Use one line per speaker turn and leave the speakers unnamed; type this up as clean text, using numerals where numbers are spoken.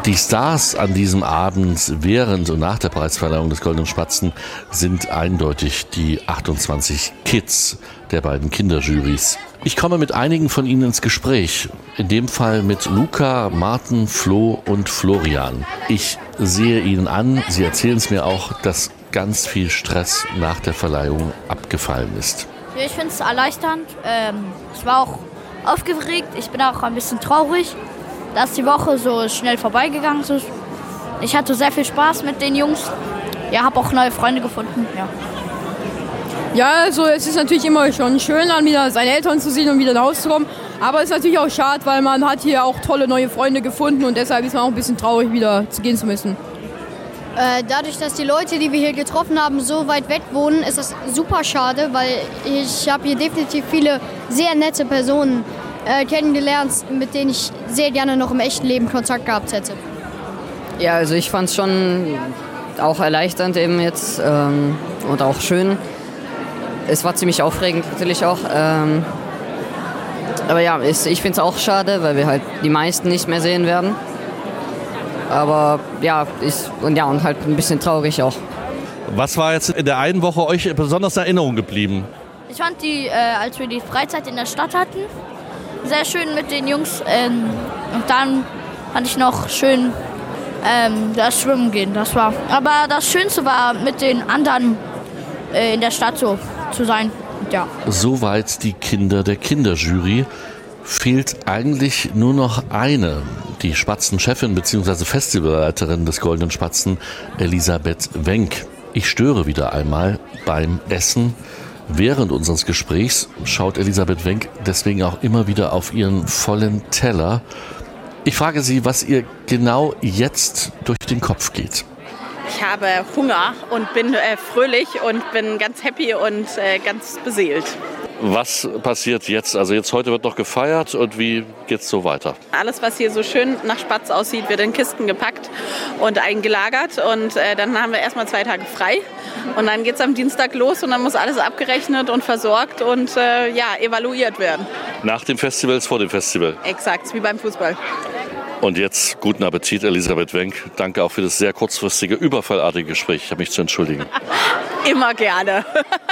Die Stars an diesem Abend während und nach der Preisverleihung des Goldenen Spatzen sind eindeutig die 28 Kids der beiden Kinderjurys. Ich komme mit einigen von ihnen ins Gespräch. In dem Fall mit Luca, Martin, Flo und Florian. Ich sehe ihnen an, sie erzählen es mir auch, dass ganz viel Stress nach der Verleihung abgefallen ist.
Ich finde es erleichternd. Ich war auch aufgeregt. Ich bin auch ein bisschen traurig, dass die Woche so schnell vorbeigegangen ist. Ich hatte sehr viel Spaß mit den Jungs. Ja, habe auch neue Freunde gefunden.
Ja, also es ist natürlich immer schon schön, dann wieder seine Eltern zu sehen und wieder nach Hause zu kommen. Aber es ist natürlich auch schade, weil man hat hier auch tolle neue Freunde gefunden und deshalb ist man auch ein bisschen traurig, wieder gehen zu müssen.
Dadurch, dass die Leute, die wir hier getroffen haben, so weit weg wohnen, ist das super schade, weil ich habe hier definitiv viele sehr nette Personen kennengelernt, mit denen ich sehr gerne noch im echten Leben Kontakt gehabt hätte.
Ja, also ich fand es schon auch erleichternd eben jetzt und auch schön. Es war ziemlich aufregend natürlich auch. Aber ja, ich finde es auch schade, weil wir halt die meisten nicht mehr sehen werden. Aber ja, und halt ein bisschen traurig auch.
Was war jetzt in der einen Woche euch besonders in Erinnerung geblieben?
Ich fand als wir die Freizeit in der Stadt hatten, sehr schön mit den Jungs. Und dann fand ich noch schön das Schwimmen gehen. Aber das Schönste war, mit den anderen in der Stadt so zu sein. Ja.
Soweit die Kinder der Kinderjury. Fehlt eigentlich nur noch eine, die Spatzen-Chefin bzw. Festivalleiterin des Goldenen Spatzen, Elisabeth Wenck. Ich störe wieder einmal beim Essen. Während unseres Gesprächs schaut Elisabeth Wenck deswegen auch immer wieder auf ihren vollen Teller. Ich frage sie, was ihr genau jetzt durch den Kopf geht.
Ich habe Hunger und bin fröhlich und bin ganz happy und ganz beseelt.
Was passiert jetzt? Also jetzt heute wird noch gefeiert und wie geht's so weiter?
Alles, was hier so schön nach Spatz aussieht, wird in Kisten gepackt und eingelagert und dann haben wir erstmal 2 Tage frei und dann geht's am Dienstag los und dann muss alles abgerechnet und versorgt und evaluiert werden.
Nach dem Festival ist vor dem Festival?
Exakt, wie beim Fußball.
Und jetzt guten Appetit, Elisabeth Wenck. Danke auch für das sehr kurzfristige, überfallartige Gespräch. Ich habe mich zu entschuldigen.
Immer gerne.